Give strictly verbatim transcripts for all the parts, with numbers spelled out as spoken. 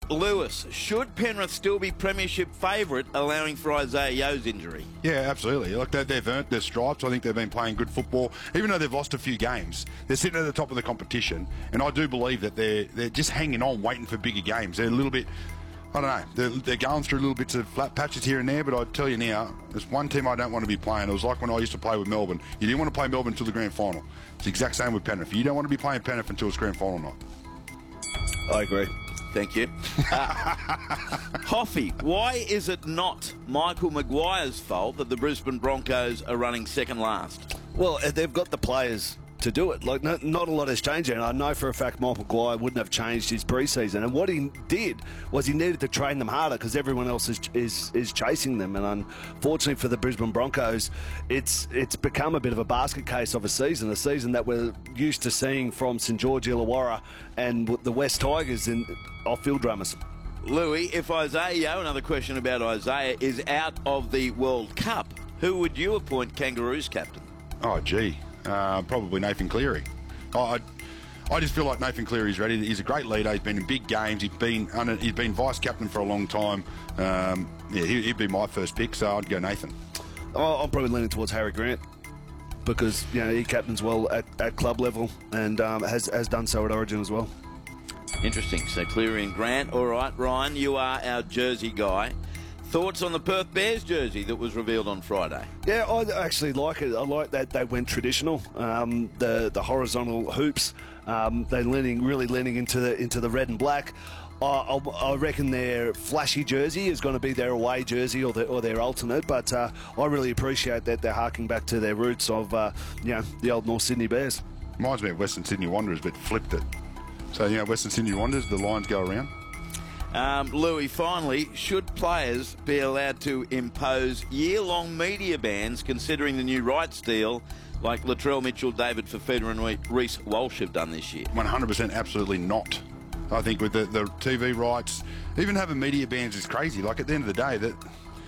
Lewis, should Penrith still be premiership favourite, allowing for Isaiah Yeo's injury? Yeah, absolutely. Like they, they've earned their stripes. I think they've been playing good football, even though they've lost a few games. They're sitting at the top of the competition, and I do believe that they're they're just hanging on, waiting for bigger games. They're a little bit, I don't know, they're, they're going through little bits of flat patches here and there. But I tell you now, there's one team I don't want to be playing. It was like when I used to play with Melbourne. You didn't want to play Melbourne until the grand final. It's the exact same with Penrith. You don't want to be playing Penrith until it's grand final night. I agree. Thank you. Uh, Hoffy, why is it not Michael Maguire's fault that the Brisbane Broncos are running second last? Well, they've got the players to do it. Like, no, not a lot has changed, and I know for a fact Michael Maguire wouldn't have changed his pre-season. And what he did was he needed to train them harder because everyone else is, is is chasing them. And unfortunately for the Brisbane Broncos, it's it's become a bit of a basket case of a season, a season that we're used to seeing from St George Illawarra and the West Tigers in off-field dramas. Louis, if Isaiah Yeo, another question about Isaiah, is out of the World Cup, who would you appoint Kangaroos captain? Oh, gee. Uh, probably Nathan Cleary. I, I just feel like Nathan Cleary's ready. He's a great leader. He's been in big games. He's been under, he's been vice captain for a long time. Um, yeah, he, he'd be my first pick, so I'd go Nathan. Oh, I'm probably leaning towards Harry Grant because you know he captains well at, at club level and um, has has done so at Origin as well. Interesting. So Cleary and Grant. All right, Ryan, you are our jersey guy. Thoughts on the Perth Bears jersey that was revealed on Friday? Yeah, I actually like it. I like that they went traditional. Um, the the horizontal hoops. Um, they're leaning really leaning into the into the red and black. I, I, I reckon their flashy jersey is going to be their away jersey or, the, or their alternate. But uh, I really appreciate that they're harking back to their roots of uh, you know the old North Sydney Bears. Reminds me of Western Sydney Wanderers, but flipped it. So you know Western Sydney Wanderers, the lines go around. Um, Louis, finally, should players be allowed to impose year-long media bans considering the new rights deal like Latrell Mitchell, David Fafita and Reece Walsh have done this year? one hundred percent absolutely not. I think with the, the T V rights, even having media bans is crazy. Like at the end of the day, that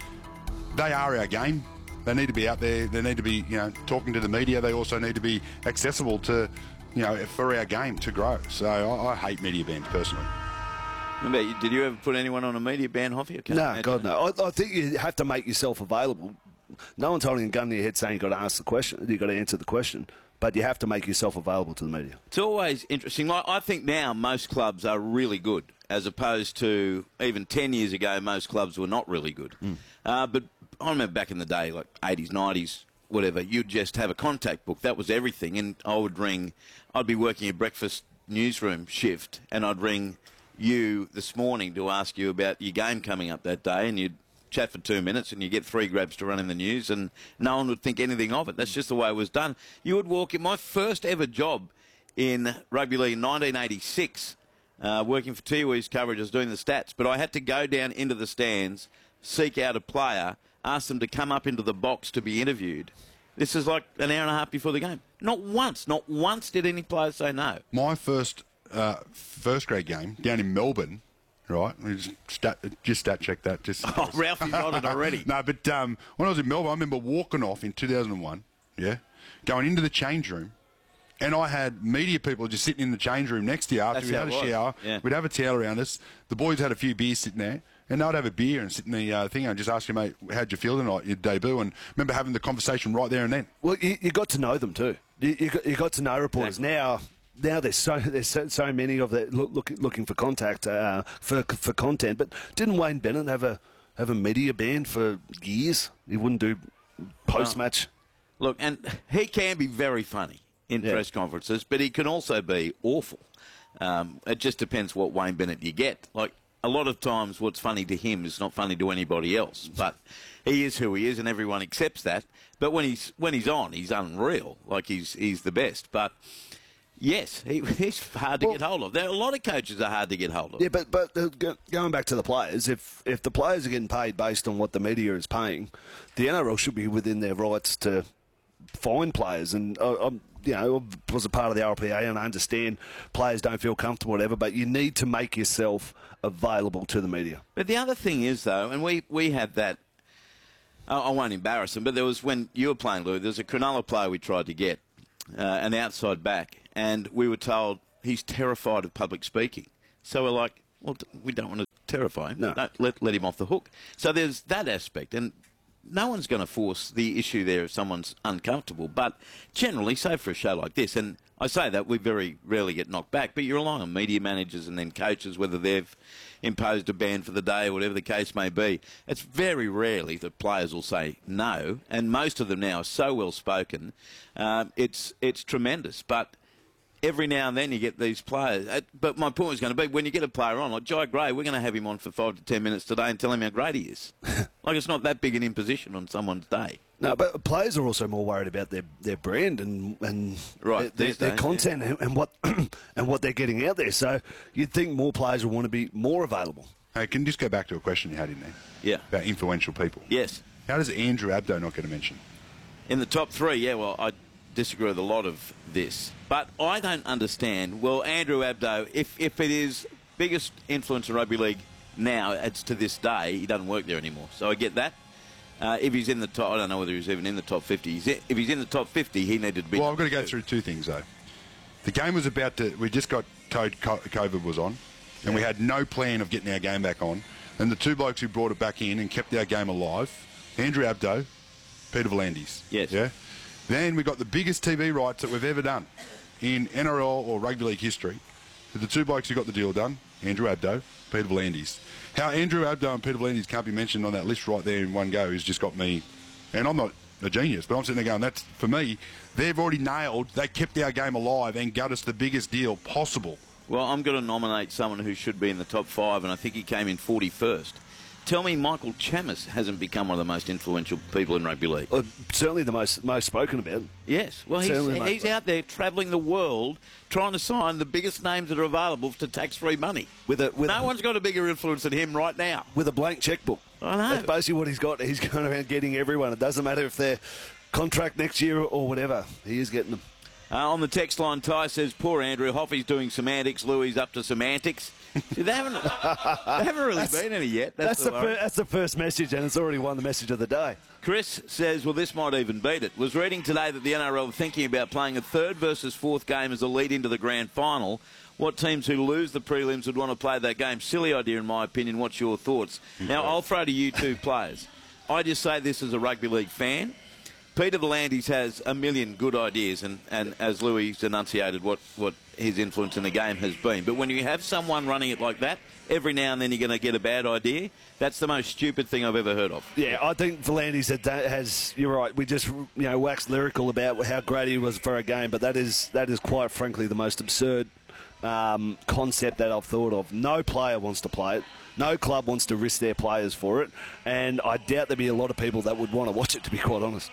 they are our game. They need to be out there. They need to be, you know, talking to the media. They also need to be accessible to, you know, for our game to grow. So I, I hate media bans personally. Remember, did you ever put anyone on a media ban, Hoffy? No, God, no. I, I think you have to make yourself available. No one's holding a gun to your head saying you've got to ask the question, you've got to answer the question, but you have to make yourself available to the media. It's always interesting. Like, I think now most clubs are really good, as opposed to even ten years ago, most clubs were not really good. Mm. Uh, but I remember back in the day, like eighties, nineties, whatever, you'd just have a contact book. That was everything. And I would ring, I'd be working a breakfast newsroom shift, and I'd ring you this morning to ask you about your game coming up that day, and you'd chat for two minutes and you get three grabs to run in the news and no one would think anything of it. That's just the way it was done. You would walk in. My first ever job in rugby league in nineteen eighty-six, uh, working for Tiwi's coverage, I was doing the stats, but I had to go down into the stands, seek out a player, ask them to come up into the box to be interviewed. This is like an hour and a half before the game. Not once, not once did any player say no. My first Uh, first grade game down in Melbourne, right? We just stat, just stat check that. Just oh, Ralphie's on it already. No, but um, when I was in Melbourne, I remember walking off in two thousand one, yeah, going into the change room, and I had media people just sitting in the change room next to you after That's we had a shower. Yeah. We'd have a towel around us. The boys had a few beers sitting there, and I'd have a beer and sit in the uh, thing and just ask you, mate, how'd you feel tonight, your debut? And remember having the conversation right there and then. Well, you, you got to know them too. You, you, got, you got to know reporters. Exactly. Now... Now there's so there's so, so many of that look, look, looking for contact uh, for for content. But didn't Wayne Bennett have a have a media ban for years? He wouldn't do post match. Well, look, and he can be very funny in yeah. press conferences, but he can also be awful. Um, it just depends what Wayne Bennett you get. Like a lot of times, what's funny to him is not funny to anybody else. But he is who he is, and everyone accepts that. But when he's when he's on, he's unreal. Like he's he's the best. But yes, he, he's hard to well, get hold of. There are a lot of coaches are hard to get hold of. Yeah, but but uh, going back to the players, if if the players are getting paid based on what the media is paying, the N R L should be within their rights to fine players. And uh, I'm, you know, I was a part of the R P A, and I understand players don't feel comfortable, whatever. But you need to make yourself available to the media. But the other thing is, though, and we we had that. I won't embarrass them, but there was when you were playing, Lou. There was a Cronulla player we tried to get. Uh, an outside back, and we were told he's terrified of public speaking. So we're like, well, we don't want to terrify him. No. Don't let, let him off the hook. So there's that aspect. And no one's going to force the issue there if someone's uncomfortable. But generally, say for a show like this, and I say that we very rarely get knocked back, but you're relying on media managers and then coaches, whether they've imposed a ban for the day or whatever the case may be. It's very rarely that players will say no, and most of them now are so well spoken. Um, it's it's tremendous, but every now and then you get these players. But my point was going to be, when you get a player on, like Jai Gray, we're going to have him on for five to ten minutes today and tell him how great he is. Like, it's not that big an imposition on someone's day. No, but players are also more worried about their, their brand and and right, their, their, their days, content yeah. and what and what they're getting out there. So you'd think more players would want to be more available. Hey, can you just go back to a question you had in there? Yeah. About influential people. Yes. How does Andrew Abdo not get a mention? In the top three, yeah, well, I disagree with a lot of this. But I don't understand, well, Andrew Abdo, if, if it is biggest influence in rugby league now, it's to this day, he doesn't work there anymore. So I get that. Uh, if he's in the top, I don't know whether he's even in the top fifty. He's in, if he's in the top fifty, he needed to be. Well, I've got to go through two things, though. The game was about to, we just got, COVID was on, and yeah. we had no plan of getting our game back on. And the two blokes who brought it back in and kept our game alive, Andrew Abdo, Peter V'landys. Yes. Yeah. Then we got the biggest T V rights that we've ever done in N R L or rugby league history. The two blokes who got the deal done, Andrew Abdo, Peter V'landys. How Andrew Abdo and Peter V'landys can't be mentioned on that list right there in one go has just got me, and I'm not a genius, but I'm sitting there going, that's, for me, they've already nailed, they kept our game alive and got us the biggest deal possible. Well, I'm going to nominate someone who should be in the top five, and I think he came in forty-first. Tell me Michael Chammas hasn't become one of the most influential people in rugby league. Uh, certainly the most most spoken about. Yes. Well, he's, he's out there travelling the world trying to sign the biggest names that are available to tax-free money. With a, with no one's got a bigger influence than him right now. With a blank checkbook. I know. That's basically what he's got. He's going around getting everyone. It doesn't matter if they're contract next year or whatever. He is getting them. Uh, on the text line, Ty says, poor Andrew, Hoffy's doing semantics, Louis up to semantics. See, they haven't, they haven't really that's, been any yet. That's, That's, the the fir- that's the first message, and it's already won the message of the day. Chris says, well, this might even beat it. Was reading today that the N R L are thinking about playing a third versus fourth game as a lead into the grand final. What teams who lose the prelims would want to play that game? Silly idea, in my opinion. What's your thoughts? Now, I'll throw to you two players. I just say this as a rugby league fan. Peter V'landys has a million good ideas, and, and as Louis enunciated what, what his influence in the game has been. But when you have someone running it like that, every now and then you're going to get a bad idea. That's the most stupid thing I've ever heard of. Yeah, I think V'landys has, you're right, we just, you know, waxed lyrical about how great he was for a game, but that is, that is quite frankly the most absurd um, concept that I've thought of. No player wants to play it. No club wants to risk their players for it, and I doubt there'd be a lot of people that would want to watch it, to be quite honest.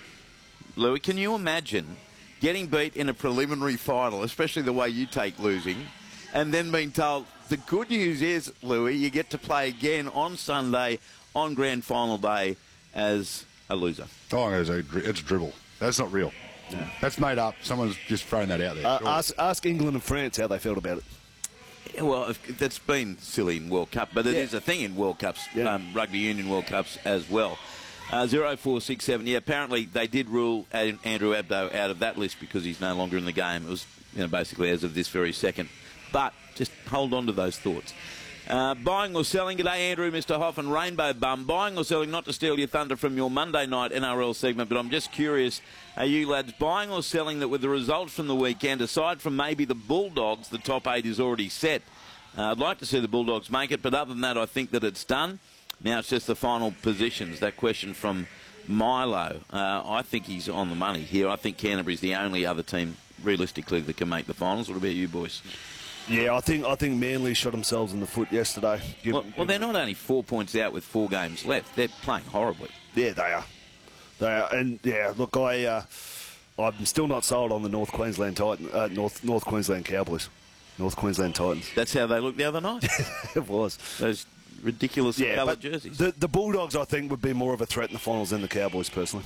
Louis, can you imagine getting beat in a preliminary final, especially the way you take losing, and then being told, the good news is, Louis, you get to play again on Sunday on grand final day as a loser? Oh, it's a, it's a dribble. That's not real. Yeah. That's made up. Someone's just thrown that out there. Uh, ask, ask England and France how they felt about it. Yeah, well, that's been silly in World Cup, but it yeah. is a thing in World Cups, yeah. um, Rugby Union World Cups as well. Uh, zero four six seven. Yeah, apparently they did rule Andrew Abdo out of that list because he's no longer in the game. It was, you know, basically as of this very second. But just hold on to those thoughts. Uh, buying or selling. G'day, Andrew, Mister Hoff and Rainbow Bum. Buying or selling, not to steal your thunder from your Monday night N R L segment, but I'm just curious, are you lads buying or selling that with the results from the weekend, aside from maybe the Bulldogs, the top eight is already set? Uh, I'd like to see the Bulldogs make it, but other than that, I think that it's done. Now it's just the final positions. That question from Milo. Uh, I think he's on the money here. I think Canterbury's the only other team, realistically, that can make the finals. What about you boys? Yeah, I think I think Manly shot themselves in the foot yesterday. Give, well, well, they're not only four points out with four games left. They're playing horribly. Yeah, they are. They are. And, yeah, look, I, uh, I'm still not sold on the North Queensland Titan, uh, North North Queensland Cowboys. North Queensland Titans. That's how they looked the other night. It was. Those ridiculous yeah, coloured jerseys. The, the Bulldogs, I think, would be more of a threat in the finals than the Cowboys, personally.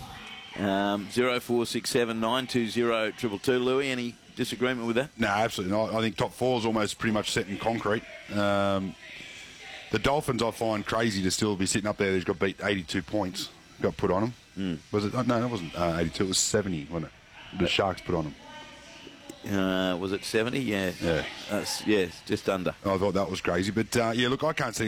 Um, zero four six seven nine two zero triple two. Louis, any disagreement with that? No, absolutely not. I think top four is almost pretty much set in concrete. Um, the Dolphins, I find crazy to still be sitting up there. He's got beat eighty-two points. Got put on him. Mm. Was it? No, it wasn't uh, eighty-two. It was seventy, wasn't it? The Sharks put on him. Uh, was it seventy? Yeah. Yeah. Uh, yeah, just under. I thought that was crazy. But, uh, yeah, look, I can't see